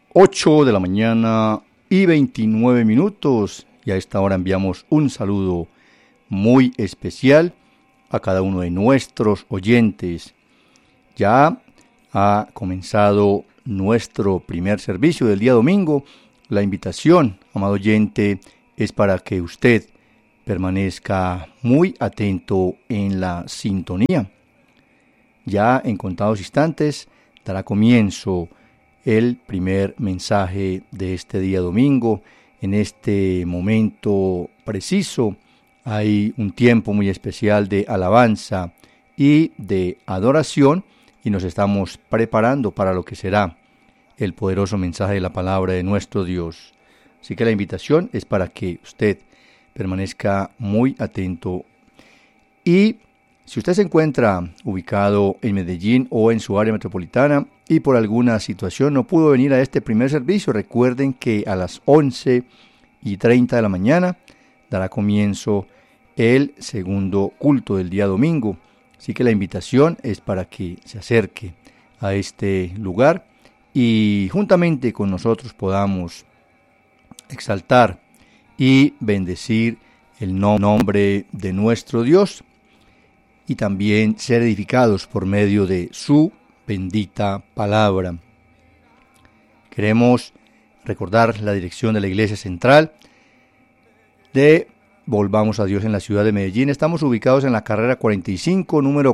8 de la mañana y 29 minutos. Y a esta hora enviamos un saludo muy especial a cada uno de nuestros oyentes. Ya ha comenzado nuestro primer servicio del día domingo. La invitación, amado oyente, es para que usted permanezca muy atento en la sintonía. Ya en contados instantes dará comienzo el primer mensaje de este día domingo. En este momento preciso hay un tiempo muy especial de alabanza y de adoración y nos estamos preparando para lo que será el poderoso mensaje de la palabra de nuestro Dios. Así que la invitación es para que usted permanezca muy atento. Y si usted se encuentra ubicado en Medellín o en su área metropolitana y por alguna situación no pudo venir a este primer servicio, recuerden que a las 11:30 de la mañana dará comienzo el segundo culto del día domingo. Así que la invitación es para que se acerque a este lugar y juntamente con nosotros podamos exaltar y bendecir el nombre de nuestro Dios y también ser edificados por medio de su bendita palabra. Queremos recordar la dirección de la Iglesia Central de Volvamos a Dios en la ciudad de Medellín. Estamos ubicados en la carrera 45, número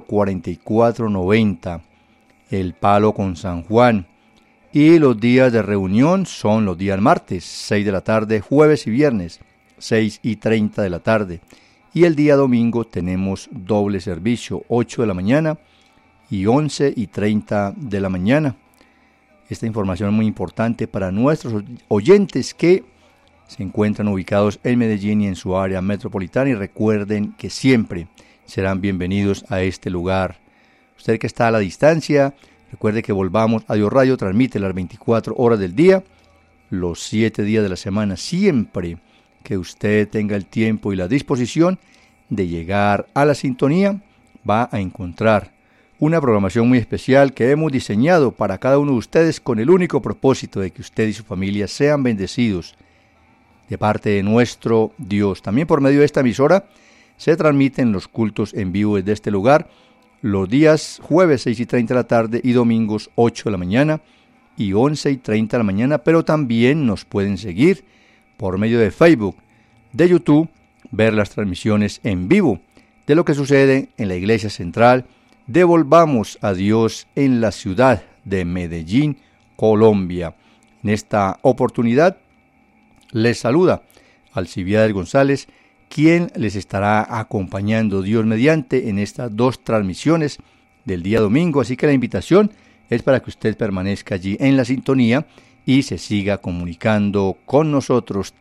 4490, El Palo con San Juan. Y los días de reunión son los días martes, 6 de la tarde, jueves y viernes, 6:30 de la tarde. Y el día domingo tenemos doble servicio, 8 de la mañana y 11:30 de la mañana. Esta información es muy importante para nuestros oyentes que se encuentran ubicados en Medellín y en su área metropolitana, y recuerden que siempre serán bienvenidos a este lugar. Usted que está a la distancia, recuerde que Volvamos a Dios Radio transmite las 24 horas del día, los 7 días de la semana, siempre que usted tenga el tiempo y la disposición de llegar a la sintonía, va a encontrar una programación muy especial que hemos diseñado para cada uno de ustedes con el único propósito de que usted y su familia sean bendecidos de parte de nuestro Dios. También por medio de esta emisora se transmiten los cultos en vivo desde este lugar los días jueves 6:30 de la tarde y domingos 8 de la mañana y 11:30 de la mañana, pero también nos pueden seguir por medio de Facebook, de YouTube, ver las transmisiones en vivo de lo que sucede en la Iglesia Central de Volvamos a Dios en la ciudad de Medellín, Colombia. En esta oportunidad les saluda Alcibiades González, quien les estará acompañando Dios mediante en estas dos transmisiones del día domingo. Así que la invitación es para que usted permanezca allí en la sintonía y se siga comunicando con nosotros.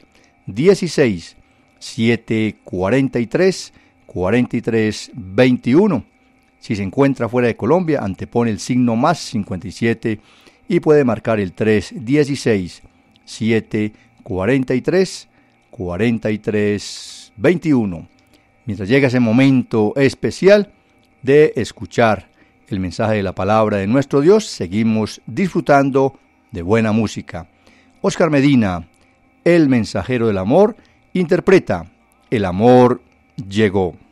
316-743-4321. Si se encuentra fuera de Colombia, antepone el signo más 57 y puede marcar el 316-743-4321. Mientras llega ese momento especial de escuchar el mensaje de la palabra de nuestro Dios, seguimos disfrutando de buena música. Oscar Medina, el mensajero del amor, interpreta El amor llegó.